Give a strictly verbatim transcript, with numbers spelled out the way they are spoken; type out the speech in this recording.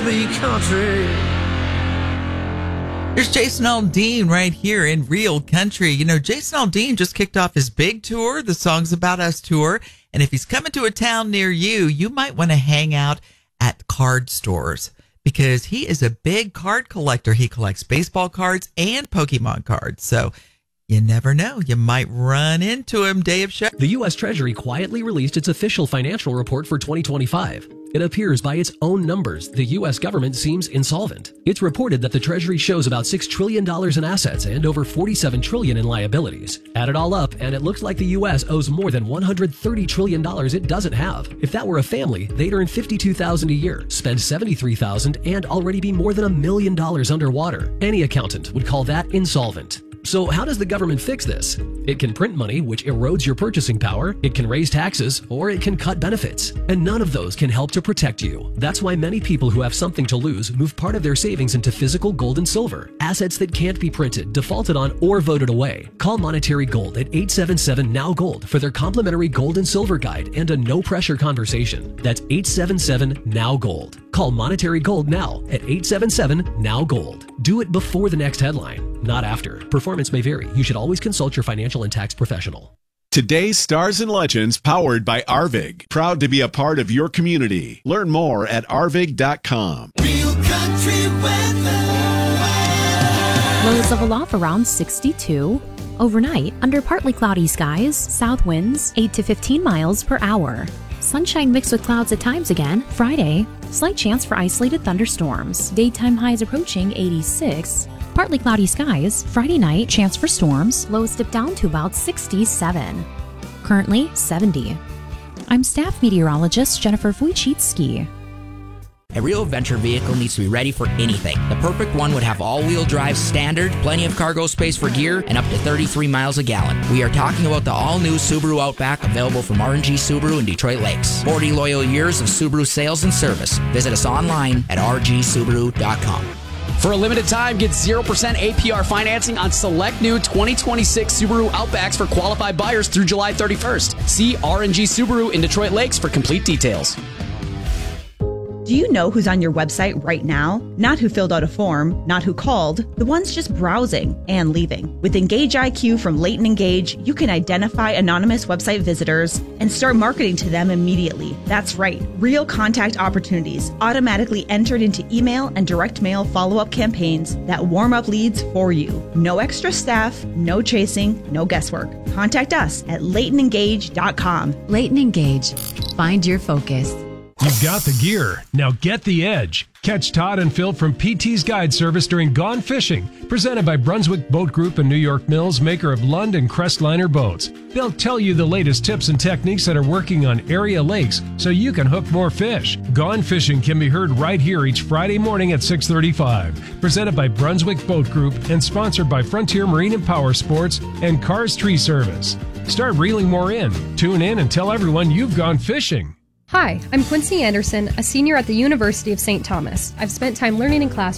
me country. There's Jason Aldean right here in Real Country. You know, Jason Aldean just kicked off his big tour, the Songs About Us tour. And if he's coming to a town near you, you might want to hang out at card stores because he is a big card collector. He collects baseball cards and Pokemon cards. So you never know. You might run into him day of show. The U S Treasury quietly released its official financial report for twenty twenty-five. It appears by its own numbers, the U S government seems insolvent. It's reported that the Treasury shows about six trillion dollars in assets and over forty-seven trillion dollars in liabilities. Add it all up, and it looks like the U S owes more than one hundred thirty trillion dollars it doesn't have. If that were a family, they'd earn fifty-two thousand dollars a year, spend seventy-three thousand dollars, and already be more than a million dollars underwater. Any accountant would call that insolvent. So how does the government fix this? It can print money, which erodes your purchasing power, it can raise taxes, or it can cut benefits. And none of those can help to protect you. That's why many people who have something to lose move part of their savings into physical gold and silver, assets that can't be printed, defaulted on, or voted away. Call Monetary Gold at eight seven seven N O W Gold for their complimentary gold and silver guide and a no-pressure conversation. That's eight seven seven N O W Gold. Call Monetary Gold now at eight seven seven N O W Gold. Do it before the next headline, not after. Performance may vary. You should always consult your financial and tax professional. Today's Stars and Legends powered by Arvig. Proud to be a part of your community. Learn more at arvig dot com. Real country weather. Lows level off around sixty-two. Overnight, under partly cloudy skies, south winds eight to fifteen miles per hour. Sunshine mixed with clouds at times again. Friday, slight chance for isolated thunderstorms. Daytime highs approaching eighty-six. Partly cloudy skies. Friday night, chance for storms. Lows dip down to about sixty-seven. Currently, seventy. I'm staff meteorologist Jennifer Wojcicki. A real venture vehicle needs to be ready for anything. The perfect one would have all-wheel drive standard, plenty of cargo space for gear, and up to thirty-three miles a gallon. We are talking about the all-new Subaru Outback, available from R and G Subaru in Detroit Lakes. forty loyal years of Subaru sales and service. Visit us online at r g subaru dot com. For a limited time, get zero percent A P R financing on select new twenty twenty-six Subaru Outbacks for qualified buyers through July thirty-first. See R and G Subaru in Detroit Lakes for complete details. Do you know who's on your website right now? Not who filled out a form, not who called, the ones just browsing and leaving. With Engage I Q from Leighton Engage, you can identify anonymous website visitors and start marketing to them immediately. That's right, real contact opportunities automatically entered into email and direct mail follow-up campaigns that warm up leads for you. No extra staff, no chasing, no guesswork. Contact us at leighton engage dot com. Leighton Engage. Find your focus. You've got the gear. Now get the edge. Catch Todd and Phil from P T's Guide Service during Gone Fishing, presented by Brunswick Boat Group and New York Mills, maker of Lund and Crestliner boats. They'll tell you the latest tips and techniques that are working on area lakes so you can hook more fish. Gone Fishing can be heard right here each Friday morning at six thirty-five. Presented by Brunswick Boat Group and sponsored by Frontier Marine and Power Sports and Cars Tree Service. Start reeling more in. Tune in and tell everyone you've gone fishing. Hi, I'm Quincy Anderson, a senior at the University of Saint Thomas. I've spent time learning in class